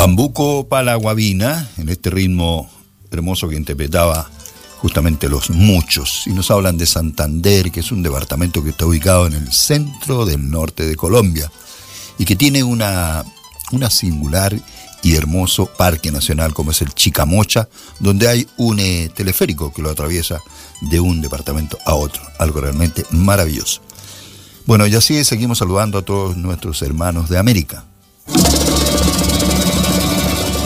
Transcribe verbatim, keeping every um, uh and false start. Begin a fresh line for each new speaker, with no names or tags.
Bambuco Palaguabina, en este ritmo hermoso que interpretaba justamente Los Muchos. Y nos hablan de Santander, que es un departamento que está ubicado en el centro del norte de Colombia y que tiene una, una singular y hermoso parque nacional como es el Chicamocha, donde hay un eh, teleférico que lo atraviesa de un departamento a otro. Algo realmente maravilloso. Bueno, y así seguimos saludando a todos nuestros hermanos de América.